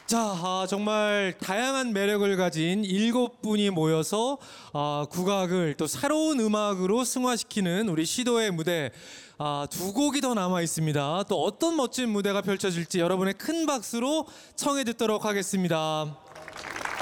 자, 정말 다양한 매력을 가진 7분이 모여서 국악을 또 새로운 음악으로 승화시키는 우리 시도의 무대, 두 곡이 더 남아 있습니다. 또 어떤 멋진 무대가 펼쳐질지 여러분의 큰 박수로 청해 듣도록 하겠습니다.